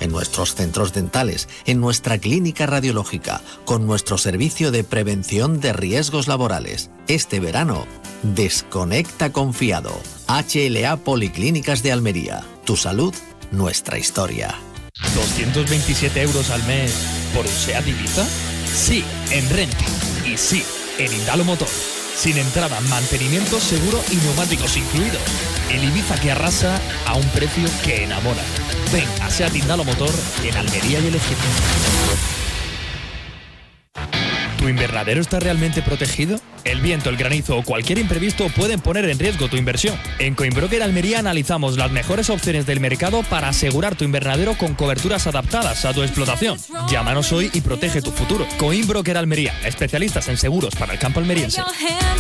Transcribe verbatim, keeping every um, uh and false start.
en nuestros centros dentales, en nuestra clínica radiológica, con nuestro servicio de prevención de riesgos laborales. Este verano, desconecta confiado. H L A Policlínicas de Almería. Tu salud, nuestra historia. ¿doscientos veintisiete euros al mes por un SEAT Ibiza? Sí, en Renting. Y sí, en Indalo Motor. Sin entrada, mantenimiento, seguro y neumáticos incluidos. El Ibiza que arrasa a un precio que enamora. Ven a SEAT Indalo Motor en Almería y El Ejido. ¿Tu invernadero está realmente protegido? El viento, el granizo o cualquier imprevisto pueden poner en riesgo tu inversión. En Coinbroker Almería analizamos las mejores opciones del mercado para asegurar tu invernadero con coberturas adaptadas a tu explotación. Llámanos hoy y protege tu futuro. Coinbroker Almería, especialistas en seguros para el campo almeriense.